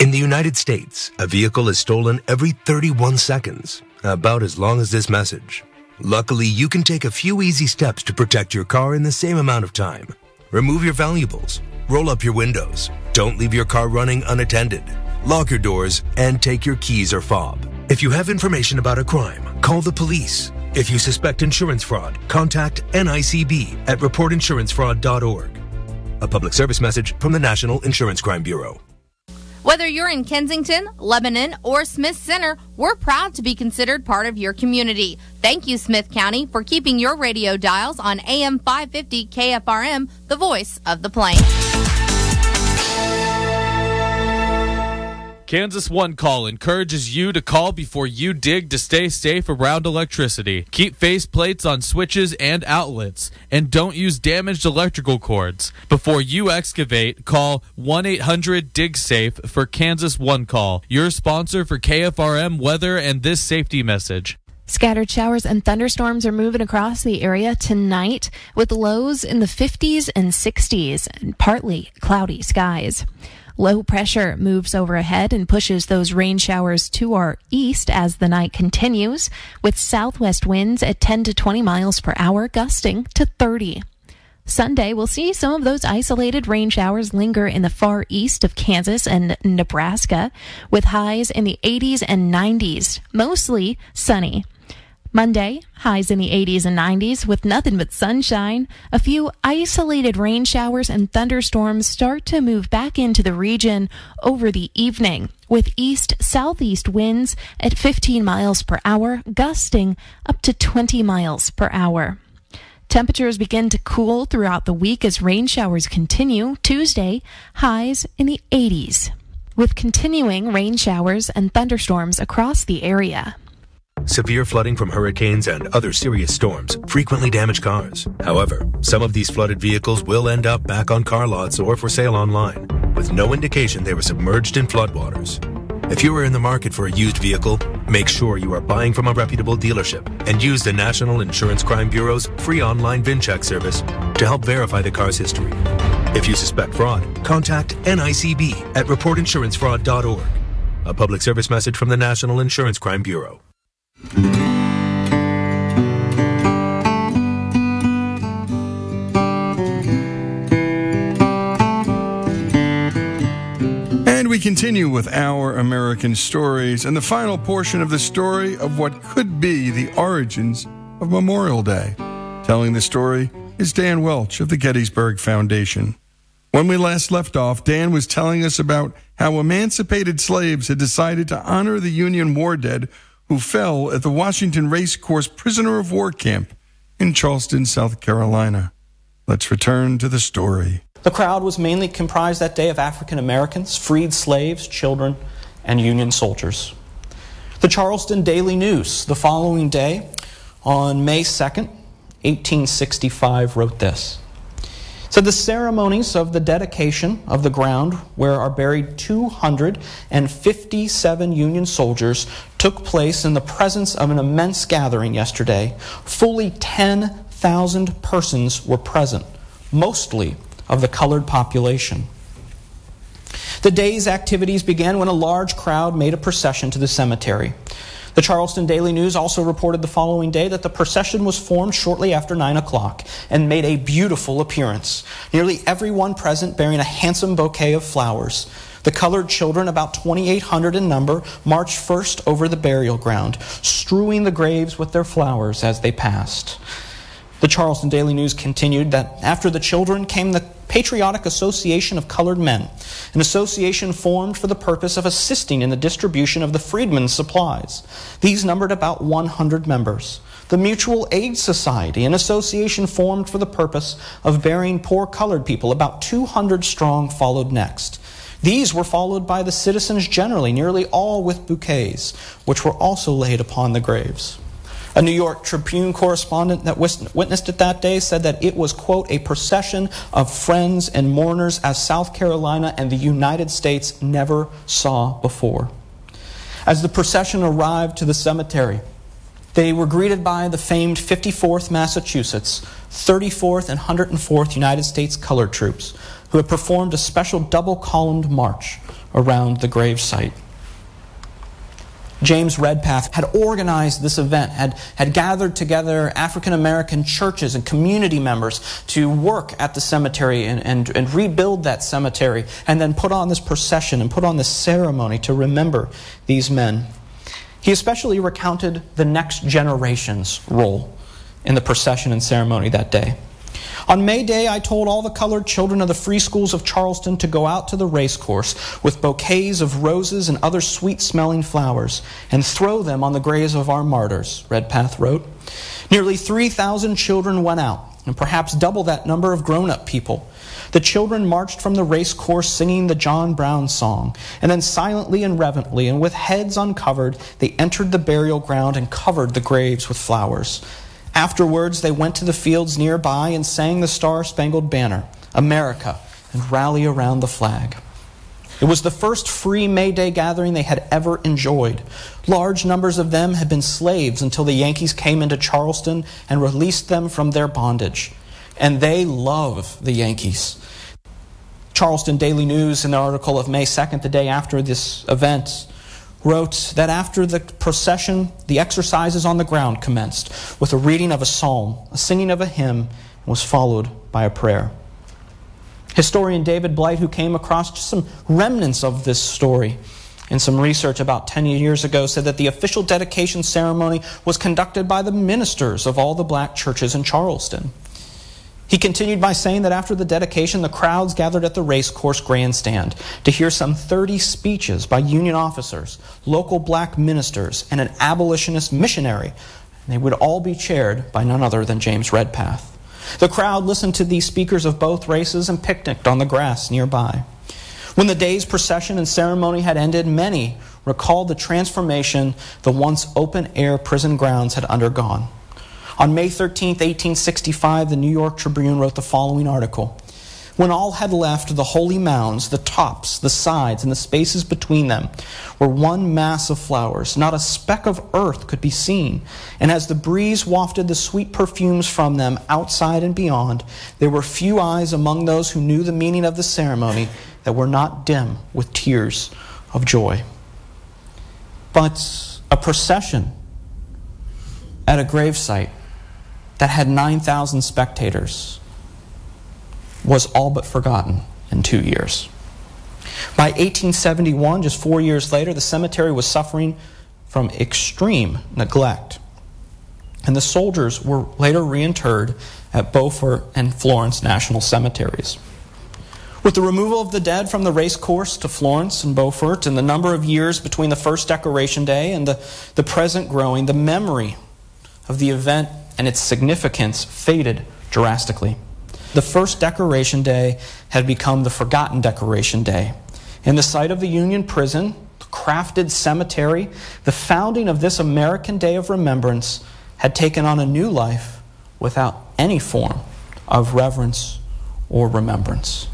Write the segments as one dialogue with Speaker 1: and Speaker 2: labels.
Speaker 1: In the United States, a vehicle is stolen every 31 seconds, about as long as this message. Luckily, you can take a few easy steps to protect your car in the same amount of time. Remove your valuables, roll up your windows, don't leave your car running unattended, lock your doors, and take your keys or fob. If you have information about a crime, call the police. If you suspect insurance fraud, contact NICB at reportinsurancefraud.org. A public service message from the National Insurance Crime Bureau.
Speaker 2: Whether you're in Kensington, Lebanon, or Smith Center, we're proud to be considered part of your community. Thank you, Smith County, for keeping your radio dials on AM 550 KFRM, the voice of the Plains.
Speaker 3: Kansas One Call encourages you to call before you dig to stay safe around electricity. Keep face plates on switches and outlets, and don't use damaged electrical cords. Before you excavate, call 1-800-DIG-SAFE for Kansas One Call, your sponsor for KFRM weather and this safety message.
Speaker 4: Scattered showers and thunderstorms are moving across the area tonight with lows in the 50s and 60s and partly cloudy skies. Low pressure moves overhead and pushes those rain showers to our east as the night continues, with southwest winds at 10 to 20 miles per hour, gusting to 30. Sunday, we'll see some of those isolated rain showers linger in the far east of Kansas and Nebraska, with highs in the 80s and 90s, mostly sunny. Monday, highs in the 80s and 90s with nothing but sunshine. A few isolated rain showers and thunderstorms start to move back into the region over the evening, with east-southeast winds at 15 miles per hour, gusting up to 20 miles per hour. Temperatures begin to cool throughout the week as rain showers continue. Tuesday, highs in the 80s, with continuing rain showers and thunderstorms across the area.
Speaker 1: Severe flooding from hurricanes and other serious storms frequently damage cars. However, some of these flooded vehicles will end up back on car lots or for sale online, with no indication they were submerged in floodwaters. If you are in the market for a used vehicle, make sure you are buying from a reputable dealership and use the National Insurance Crime Bureau's free online VIN check service to help verify the car's history. If you suspect fraud, contact NICB at reportinsurancefraud.org. A public service message from the National Insurance Crime Bureau.
Speaker 5: And we continue with Our American Stories and the final portion of the story of what could be the origins of Memorial Day. Telling the story is Dan Welch of the Gettysburg Foundation. When we last left off, Dan was telling us about how emancipated slaves had decided to honor the Union war dead who fell at the Washington Race Course Prisoner of War Camp in Charleston, South Carolina. Let's return to the story.
Speaker 6: The crowd was mainly comprised that day of African Americans, freed slaves, children, and Union soldiers. The Charleston Daily News, the following day, on May 2nd, 1865, wrote this. So the ceremonies of the dedication of the ground where are buried 257 Union soldiers took place in the presence of an immense gathering yesterday. Fully 10,000 persons were present, mostly of the colored population. The day's activities began when a large crowd made a procession to the cemetery. The Charleston Daily News also reported the following day that the procession was formed shortly after 9 o'clock and made a beautiful appearance. Nearly everyone present bearing a handsome bouquet of flowers. The colored children, about 2,800 in number, marched first over the burial ground, strewing the graves with their flowers as they passed. The Charleston Daily News continued that after the children came the Patriotic Association of Colored Men, an association formed for the purpose of assisting in the distribution of the freedmen's supplies. These numbered about 100 members. The Mutual Aid Society, an association formed for the purpose of burying poor colored people, about 200 strong, followed next. These were followed by the citizens generally, nearly all with bouquets, which were also laid upon the graves. A New York Tribune correspondent that witnessed it that day said that it was, quote, a procession of friends and mourners as South Carolina and the United States never saw before. As the procession arrived to the cemetery, they were greeted by the famed 54th Massachusetts, 34th and 104th United States Colored Troops, who had performed a special double-columned march around the gravesite. James Redpath had organized this event, had gathered together African-American churches and community members to work at the cemetery and rebuild that cemetery, and then put on this procession and put on this ceremony to remember these men. He especially recounted the next generation's role in the procession and ceremony that day. On May Day, I told all the colored children of the free schools of Charleston to go out to the race course with bouquets of roses and other sweet-smelling flowers and throw them on the graves of our martyrs, Redpath wrote. Nearly 3,000 children went out, and perhaps double that number of grown-up people. The children marched from the race course singing the John Brown song, and then silently and reverently and with heads uncovered, they entered the burial ground and covered the graves with flowers. Afterwards, they went to the fields nearby and sang the Star-Spangled Banner, America, and rally around the flag. It was the first free May Day gathering they had ever enjoyed. Large numbers of them had been slaves until the Yankees came into Charleston and released them from their bondage. And they love the Yankees. Charleston Daily News, in the article of May 2nd, the day after this event, wrote that after the procession, the exercises on the ground commenced with a reading of a psalm, a singing of a hymn, and was followed by a prayer. Historian David Blight, who came across just some remnants of this story in some research about 10 years ago, said that the official dedication ceremony was conducted by the ministers of all the black churches in Charleston. He continued by saying that after the dedication, the crowds gathered at the racecourse grandstand to hear some 30 speeches by Union officers, local black ministers, and an abolitionist missionary. They would all be chaired by none other than James Redpath. The crowd listened to these speakers of both races and picnicked on the grass nearby. When the day's procession and ceremony had ended, many recalled the transformation the once open-air prison grounds had undergone. On May 13, 1865, the New York Tribune wrote the following article. When all had left, the holy mounds, the tops, the sides, and the spaces between them were one mass of flowers. Not a speck of earth could be seen. And as the breeze wafted the sweet perfumes from them outside and beyond, there were few eyes among those who knew the meaning of the ceremony that were not dim with tears of joy. But a procession at a gravesite that had 9,000 spectators was all but forgotten in 2 years. By 1871, just 4 years later, the cemetery was suffering from extreme neglect. And the soldiers were later reinterred at Beaufort and Florence National Cemeteries. With the removal of the dead from the race course to Florence and Beaufort, and the number of years between the first Decoration Day and the present growing, the memory of the event and its significance faded drastically. The first Decoration Day had become the forgotten Decoration Day. In the site of the Union Prison, the crafted cemetery, the founding of this American Day of Remembrance had taken on a new life without any form of reverence or remembrance.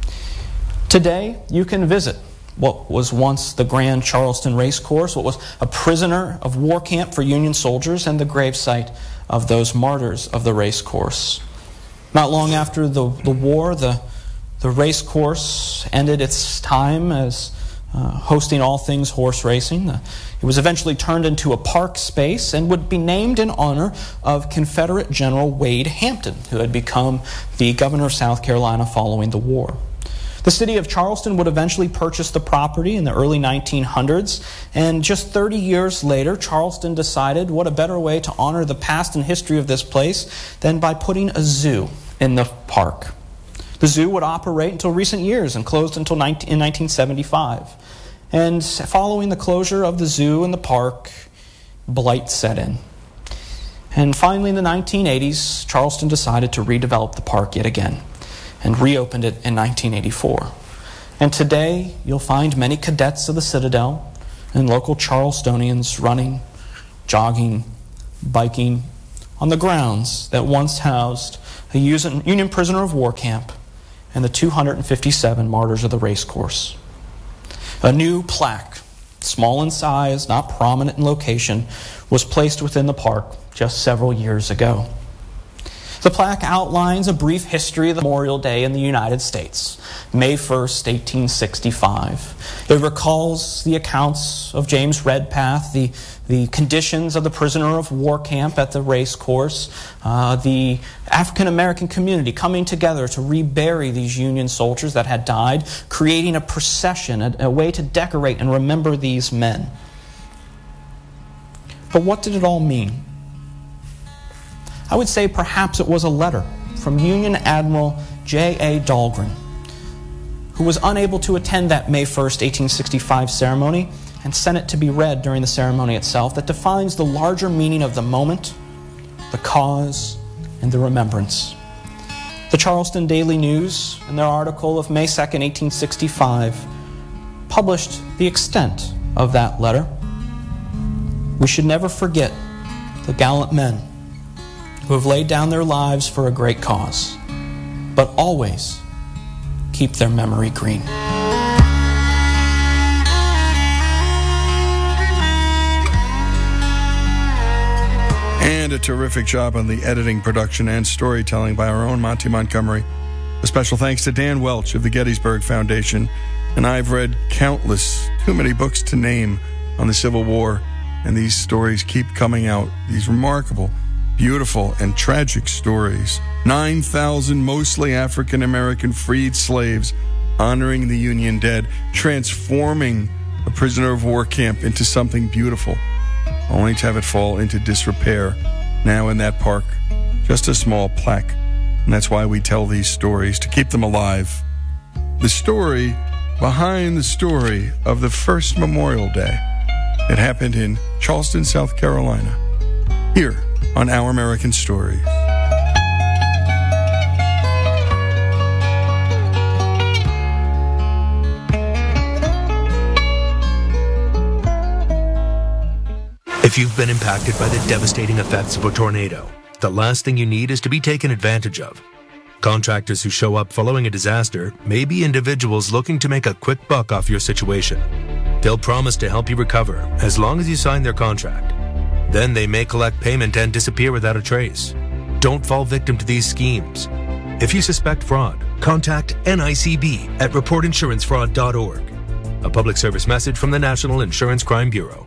Speaker 6: Today, you can visit what was once the Grand Charleston Racecourse, what was a prisoner of war camp for Union soldiers, and the gravesite of those martyrs of the racecourse. Not long after the war, the racecourse ended its time as hosting all things horse racing. It was eventually turned into a park space and would be named in honor of Confederate General Wade Hampton, who had become the governor of South Carolina following the war. The city of Charleston would eventually purchase the property in the early 1900s, and just 30 years later, Charleston decided what a better way to honor the past and history of this place than by putting a zoo in the park. The zoo would operate until recent years and closed until in 1975. And following the closure of the zoo and the park, blight set in. And finally, in the 1980s, Charleston decided to redevelop the park yet again, and reopened it in 1984. And today, you'll find many cadets of the Citadel and local Charlestonians running, jogging, biking on the grounds that once housed a Union prisoner of war camp and the 257 martyrs of the racecourse. A new plaque, small in size, not prominent in location, was placed within the park just several years ago. The plaque outlines a brief history of the Memorial Day in the United States, May 1st, 1865. It recalls the accounts of James Redpath, the conditions of the prisoner of war camp at the race course, the African-American community coming together to rebury these Union soldiers that had died, creating a procession, a way to decorate and remember these men. But what did it all mean? I would say perhaps it was a letter from Union Admiral J.A. Dahlgren, who was unable to attend that May 1st, 1865 ceremony, and sent it to be read during the ceremony itself, that defines the larger meaning of the moment, the cause, and the remembrance. The Charleston Daily News, in their article of May 2nd, 1865, published the extent of that letter. We should never forget the gallant men who have laid down their lives for a great cause, but always keep their memory green.
Speaker 5: And a terrific job on the editing, production, and storytelling by our own Monty Montgomery. A special thanks to Dan Welch of the Gettysburg Foundation. And I've read countless, too many books to name, on the Civil War, and these stories keep coming out. These remarkable, beautiful, and tragic stories. 9,000 mostly African-American freed slaves honoring the Union dead, transforming a prisoner of war camp into something beautiful, only to have it fall into disrepair. Now in that park, just a small plaque. And that's why we tell these stories, to keep them alive. The story behind the story of the first Memorial Day. It happened in Charleston, South Carolina. Here on Our American Stories.
Speaker 1: If you've been impacted by the devastating effects of a tornado, the last thing you need is to be taken advantage of. Contractors who show up following a disaster may be individuals looking to make a quick buck off your situation. They'll promise to help you recover as long as you sign their contract. Then they may collect payment and disappear without a trace. Don't fall victim to these schemes. If you suspect fraud, contact NICB at reportinsurancefraud.org. A public service message from the National Insurance Crime Bureau.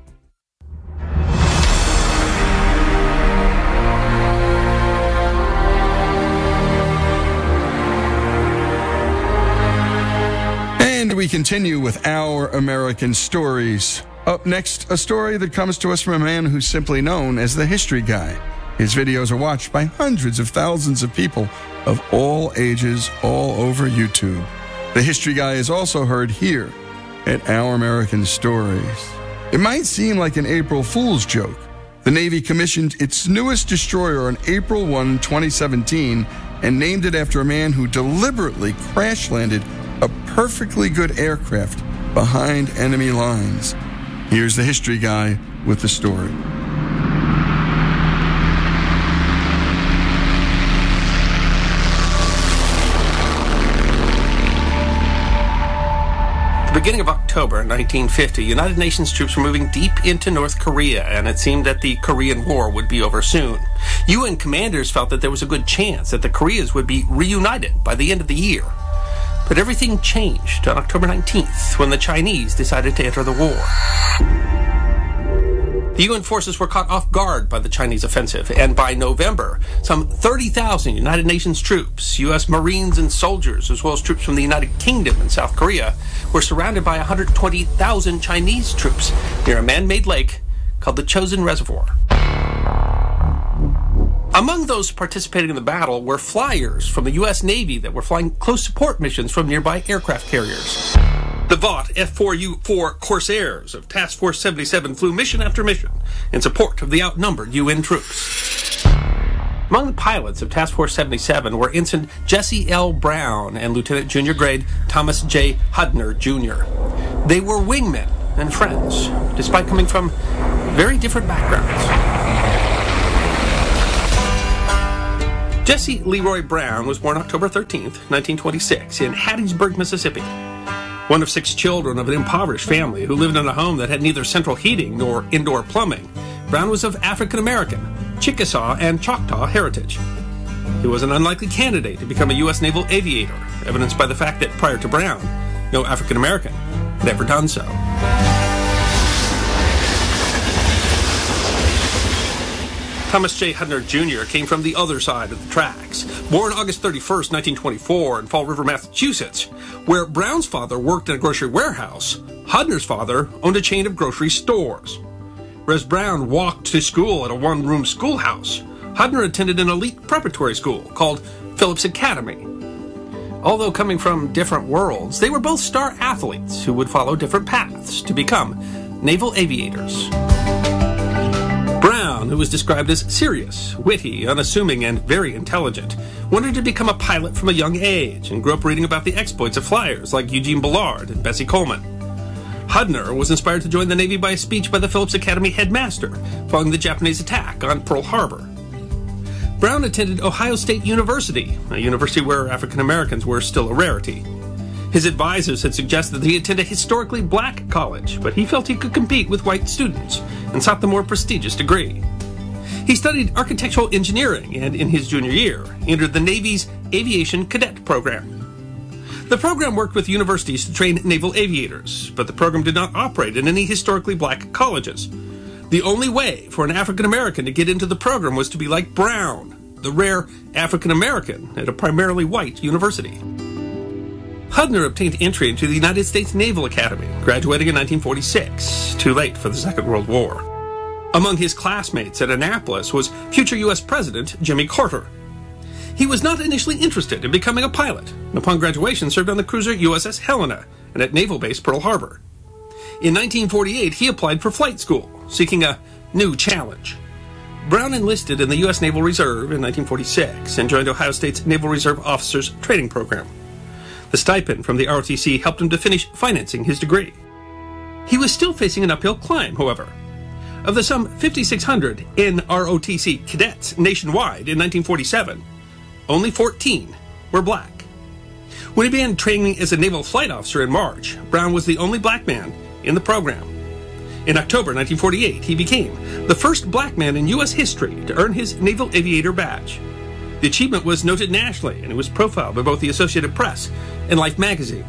Speaker 5: And we continue with Our American Stories. Up next, a story that comes to us from a man who's simply known as the History Guy. His videos are watched by hundreds of thousands of people of all ages all over YouTube. The History Guy is also heard here at Our American Stories. It might seem like an April Fool's joke. The Navy commissioned its newest destroyer on April 1, 2017, and named it after a man who deliberately crash-landed a perfectly good aircraft behind enemy lines. Here's the History Guy with the story.
Speaker 7: At the beginning of October 1950, United Nations troops were moving deep into North Korea, and it seemed that the Korean War would be over soon. UN commanders felt that there was a good chance that the Koreas would be reunited by the end of the year. But everything changed on October 19th when the Chinese decided to enter the war. The UN forces were caught off guard by the Chinese offensive, and by November, some 30,000 United Nations troops, U.S. Marines and soldiers, as well as troops from the United Kingdom and South Korea, were surrounded by 120,000 Chinese troops near a man-made lake called the Chosin Reservoir. Among those participating in the battle were flyers from the U.S. Navy that were flying close support missions from nearby aircraft carriers. The Vought F-4U-4 Corsairs of Task Force 77 flew mission after mission in support of the outnumbered UN troops. Among the pilots of Task Force 77 were Ensign Jesse L. Brown and Lieutenant Junior Grade Thomas J. Hudner, Jr. They were wingmen and friends, despite coming from very different backgrounds. Jesse Leroy Brown was born October 13th, 1926, in Hattiesburg, Mississippi. One of 6 children of an impoverished family who lived in a home that had neither central heating nor indoor plumbing, Brown was of African American, Chickasaw, and Choctaw heritage. He was an unlikely candidate to become a U.S. naval aviator, evidenced by the fact that prior to Brown, no African American had ever done so. Thomas J. Hudner Jr. came from the other side of the tracks. Born August 31st, 1924 in Fall River, Massachusetts, where Brown's father worked in a grocery warehouse, Hudner's father owned a chain of grocery stores. Whereas Brown walked to school at a one-room schoolhouse, Hudner attended an elite preparatory school called Phillips Academy. Although coming from different worlds, they were both star athletes who would follow different paths to become naval aviators. Brown, who was described as serious, witty, unassuming, and very intelligent, wanted to become a pilot from a young age and grew up reading about the exploits of flyers like Eugene Bullard and Bessie Coleman. Hudner was inspired to join the Navy by a speech by the Phillips Academy headmaster following the Japanese attack on Pearl Harbor. Brown attended Ohio State University, a university where African Americans were still a rarity. His advisors had suggested that he attend a historically black college, but he felt he could compete with white students and sought the more prestigious degree. He studied architectural engineering, and in his junior year, he entered the Navy's Aviation Cadet Program. The program worked with universities to train naval aviators, but the program did not operate in any historically black colleges. The only way for an African American to get into the program was to be like Brown, the rare African American at a primarily white university. Hudner obtained entry into the United States Naval Academy, graduating in 1946, too late for the Second World War. Among his classmates at Annapolis was future U.S. President Jimmy Carter. He was not initially interested in becoming a pilot, and upon graduation served on the cruiser USS Helena and at Naval Base Pearl Harbor. In 1948, he applied for flight school, seeking a new challenge. Brown enlisted in the U.S. Naval Reserve in 1946 and joined Ohio State's Naval Reserve Officers Training Program. The stipend from the ROTC helped him to finish financing his degree. He was still facing an uphill climb, however. Of the some 5,600 NROTC cadets nationwide in 1947, only 14 were black. When he began training as a naval flight officer in March, Brown was the only black man in the program. In October 1948, he became the first black man in U.S. history to earn his Naval Aviator badge. The achievement was noted nationally, and it was profiled by both the Associated Press and Life magazine.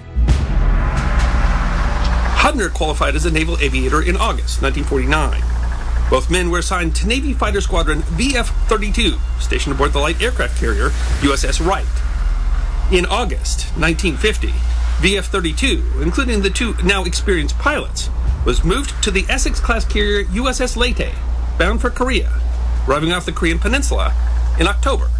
Speaker 7: Hudner qualified as a naval aviator in August 1949. Both men were assigned to Navy Fighter Squadron VF-32, stationed aboard the light aircraft carrier USS Wright. In August 1950, VF-32, including the two now experienced pilots, was moved to the Essex-class carrier USS Leyte, bound for Korea, arriving off the Korean Peninsula in October.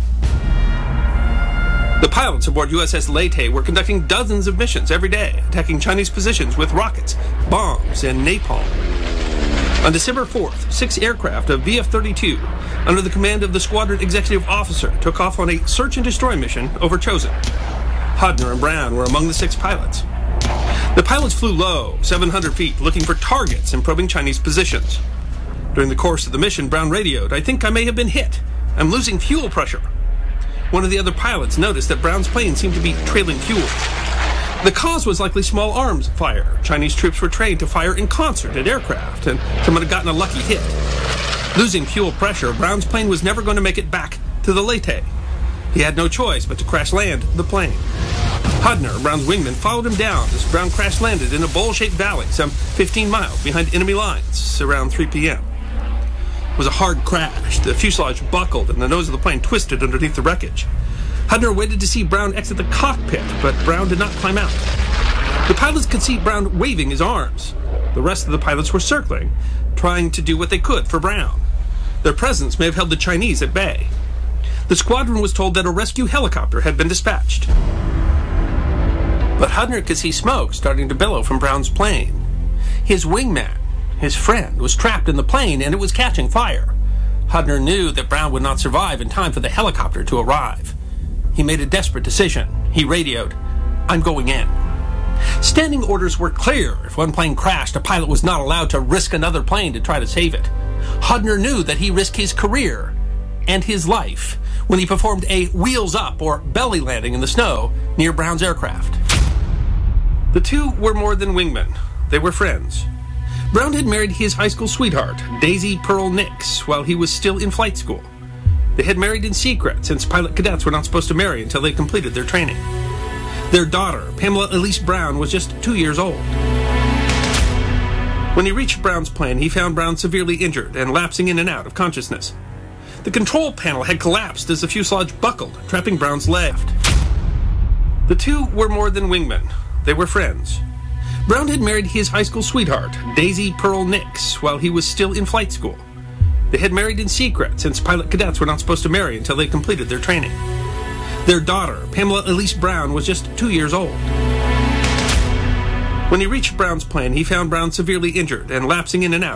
Speaker 7: The pilots aboard USS Leyte were conducting dozens of missions every day, attacking Chinese positions with rockets, bombs, and napalm. On December 4th, 6 aircraft of VF-32, under the command of the squadron executive officer, took off on a search-and-destroy mission over Chosin. Hudner and Brown were among the 6 pilots. The pilots flew low, 700 feet, looking for targets and probing Chinese positions. During the course of the mission, Brown radioed, "I think I may have been hit. I'm losing fuel pressure." One of the other pilots noticed that Brown's plane seemed to be trailing fuel. The cause was likely small arms fire. Chinese troops were trained to fire in concert at aircraft, and someone had gotten a lucky hit. Losing fuel pressure, Brown's plane was never going to make it back to the Leyte. He had no choice but to crash land the plane. Hudner, Brown's wingman, followed him down as Brown crash landed in a bowl-shaped valley some 15 miles behind enemy lines around 3 p.m. It was a hard crash. The fuselage buckled and the nose of the plane twisted underneath the wreckage. Hudner waited to see Brown exit the cockpit, but Brown did not climb out. The pilots could see Brown waving his arms. The rest of the pilots were circling, trying to do what they could for Brown. Their presence may have held the Chinese at bay. The squadron was told that a rescue helicopter had been dispatched. But Hudner could see smoke starting to billow from Brown's plane. His wingman, his friend, was trapped in the plane and it was catching fire. Hudner knew that Brown would not survive in time for the helicopter to arrive. He made a desperate decision. He radioed, "I'm going in." Standing orders were clear. If one plane crashed, a pilot was not allowed to risk another plane to try to save it. Hudner knew that he risked his career and his life when he performed a wheels up or belly landing in the snow near Brown's aircraft. The two were more than wingmen. They were friends. Brown had married his high school sweetheart, Daisy Pearl Nix, while he was still in flight school. They had married in secret, since pilot cadets were not supposed to marry until they completed their training. Their daughter, Pamela Elise Brown, was just 2 years old. When he reached Brown's plane, he found Brown severely injured and lapsing in and out of consciousness. The control panel had collapsed as the fuselage buckled, trapping Brown's leg. The two were more than wingmen. They were friends. Brown had married his high school sweetheart, Daisy Pearl Nix, while he was still in flight school. They had married in secret, since pilot cadets were not supposed to marry until they completed their training. Their daughter, Pamela Elise Brown, was just 2 years old. When he reached Brown's plane, he found Brown severely injured and lapsing in and out